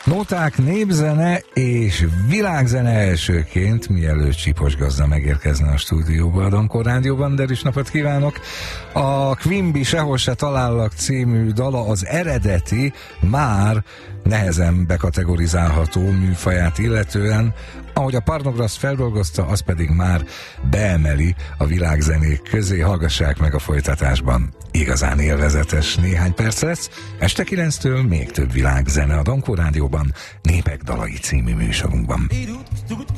Nóták, népzene és világzene elsőként, mielőtt Csipos Gazda megérkezne a stúdióba a Dankor Rádióban, de is napot kívánok! A Quimby Sehol se talállak című dala az eredeti, már nehezen bekategorizálható műfaját illetően, ahogy a Parnograszt feldolgozta, az pedig már beemeli a világzenék közé. Hallgassák meg a folytatásban. Igazán élvezetes néhány perc lesz. Este 9-től még több világzene a Dankor Rádióban, Népek dalai című műsorunkban.